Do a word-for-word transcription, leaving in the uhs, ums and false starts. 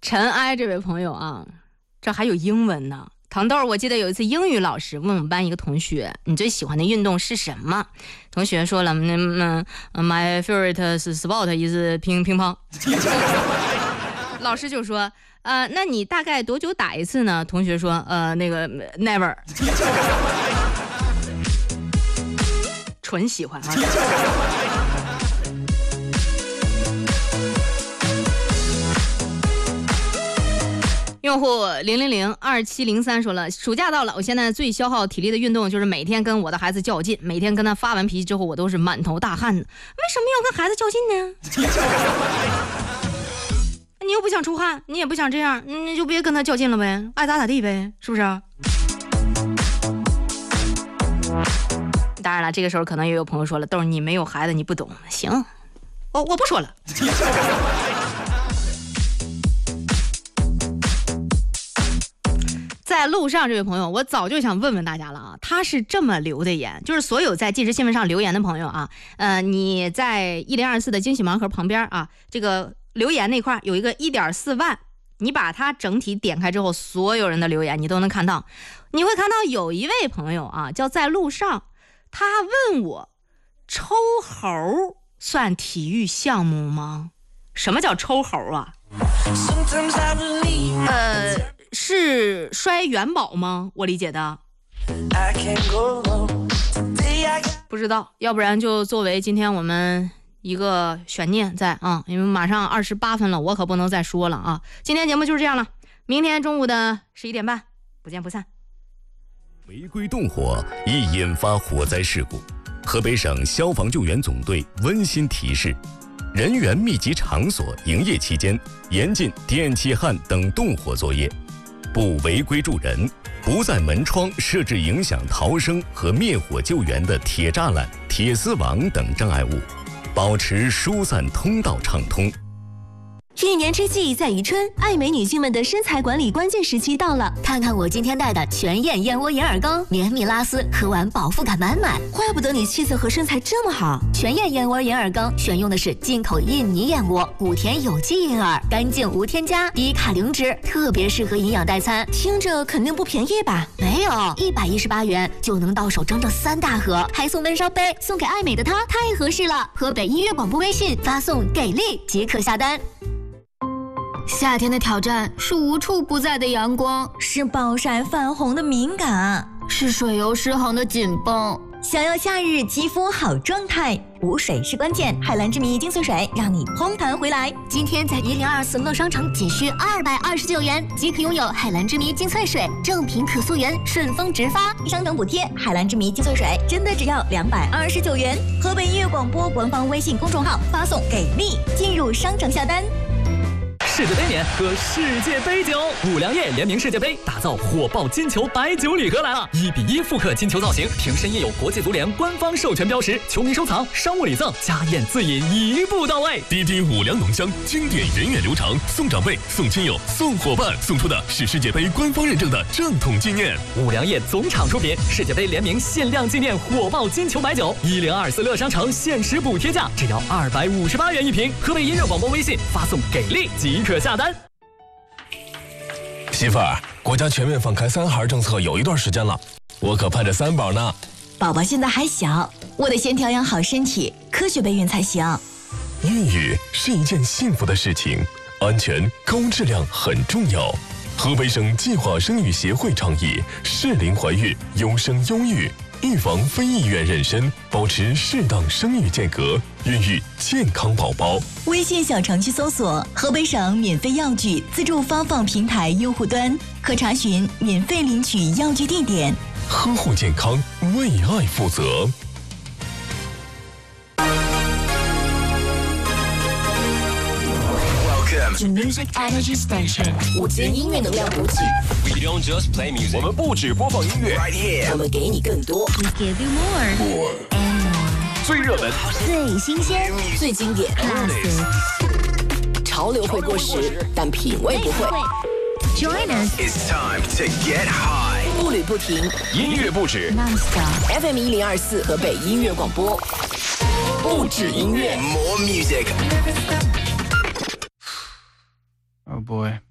尘埃这位朋友啊，这还有英文呢。糖豆，我记得有一次英语老师问我们班一个同学，你最喜欢的运动是什么？同学说了，嗯嗯 ，my favorite sport is 乒乒乓。老师就说，呃，那你大概多久打一次呢？同学说，呃，那个 never。纯喜欢啊。用户零零零二七零三说了，暑假到了，我现在最消耗体力的运动就是每天跟我的孩子较劲，每天跟他发完脾气之后，我都是满头大汗的。为什么要跟孩子较劲呢？你又不想出汗，你也不想这样，你就别跟他较劲了呗，爱咋咋地呗，是不是？当然了，这个时候可能也有朋友说了，豆儿你没有孩子你不懂，行，我我不说了。在路上这位朋友，我早就想问问大家了啊，他是这么留的言，就是所有在即时新闻上留言的朋友啊，呃，你在一零二四的惊喜盲盒旁边啊，这个留言那块有一个 一点四万，你把它整体点开之后，所有人的留言你都能看到。你会看到有一位朋友啊，叫在路上，他问我，抽猴算体育项目吗？什么叫抽猴啊？呃。是摔元宝吗？我理解的不知道，要不然就作为今天我们一个悬念在啊，因为马上二十八分了，我可不能再说了啊。今天节目就是这样了，明天中午的十一点半不见不散。 违规动火易引发火灾事故，河北省消防救援总队温馨提示：人员密集场所营业期间，严禁电气焊等动火作业。不违规助人，不在门窗设置影响逃生和灭火救援的铁栅栏、铁丝网等障碍物，保持疏散通道畅通。 一年之计在于春，爱美女性们的身材管理关键时期到了。看看我今天带的全燕燕窝眼耳膏，绵密拉丝，喝完饱腹感满满。怪不得你气色和身材这么好。全燕燕窝眼耳膏选用的是进口印尼燕窝，古田有机银耳，干净无添加，低卡零脂，特别适合营养代餐。听着肯定不便宜吧？没有，一百一十八元就能到手整整三大盒，还送温烧杯，送给爱美的她太合适了。河北音乐广播微信发送给力即可下单。夏天的挑战是无处不在的阳光， 是暴晒泛红的敏感， 是水油失衡的紧绷。 想要夏日肌肤好状态，补水是关键。海蓝之谜精粹水让你嘭弹回来。 今天在一零二四乐商城仅需二百二十九元即可拥有海蓝之谜精粹水，正品可溯源，顺丰直发， 商城补贴。海蓝之谜精粹水真的只要两百二十九元。河北音乐广播官方微信公众号发送给力，进入商城下单。 世界杯年喝世界杯酒，五粮液联名世界杯，打造火爆金球白酒礼盒来了！一比一复刻金球造型，瓶身印有国际足联官方授权标识，球迷收藏、商务礼赠、家宴自饮一步到位。 滴滴五粮浓香，经典源远流长，送长辈、送亲友、送伙伴，送出的是世界杯官方认证的正统纪念。 五粮液总厂出品，世界杯联名限量纪念火爆金球白酒，一零二四乐商城限时补贴价只要二百五十八元一瓶。河北音乐广播微信发送给力即可下单。 媳妇儿，国家全面放开三孩政策有一段时间了，我可盼着三宝呢。 宝宝现在还小，我得先调养好身体，科学备孕才行。 孕育是一件幸福的事情，安全高质量很重要。河北省计划生育协会倡议适龄怀孕，优生优育，预防非意愿妊娠，保持适当生育间隔，孕育健康宝宝。 微信小程序搜索河北省免费药具自助发放平台用户端，可查询免费领取药具地点。 呵护健康，为爱负责。 To Music Energy Station， 五间音乐能量补给。 We don't just play music， 我们不只播放音乐 ，right here， 我们给你更多。 We give you more more and more， 最热门、 最新鲜、最经典。潮流会过时，但品味不会。 Join us， It's time to get high， 步履不停， 音乐不止 ，Non-stop F M 一零二四河北音乐广播，不止音乐 ，more music。 Oh boy.